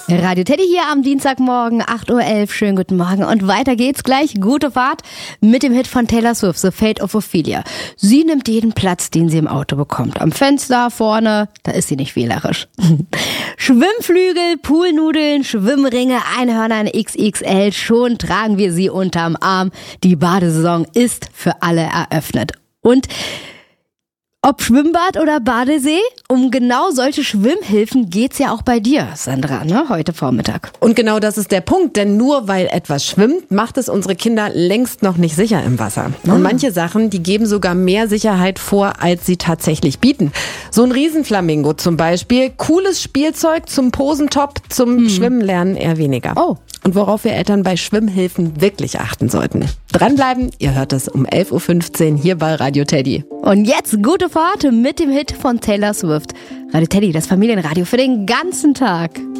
Radio Teddy hier am Dienstagmorgen, 8.11 Uhr. Schönen guten Morgen. Und weiter geht's gleich. Gute Fahrt mit dem Hit von Taylor Swift, The Fate of Ophelia. Sie nimmt jeden Platz, den sie im Auto bekommt. Am Fenster, vorne, da ist sie nicht wählerisch. Schwimmflügel, Poolnudeln, Schwimmringe, Einhörner in XXL. Schon tragen wir sie unterm Arm. Die Badesaison ist für alle eröffnet. Und ob Schwimmbad oder Badesee, um genau solche Schwimmhilfen geht's ja auch bei dir, Sandra, ne? Heute Vormittag. Und genau das ist der Punkt, denn nur weil etwas schwimmt, macht es unsere Kinder längst noch nicht sicher im Wasser. Und manche Sachen, die geben sogar mehr Sicherheit vor, als sie tatsächlich bieten. So ein Riesenflamingo zum Beispiel, cooles Spielzeug zum Posentop, zum Schwimmen lernen eher weniger. Oh. Und worauf wir Eltern bei Schwimmhilfen wirklich achten sollten. Dranbleiben, ihr hört es um 11.15 Uhr hier bei Radio Teddy. Und jetzt gute Fahrt mit dem Hit von Taylor Swift. Radio Teddy, das Familienradio für den ganzen Tag.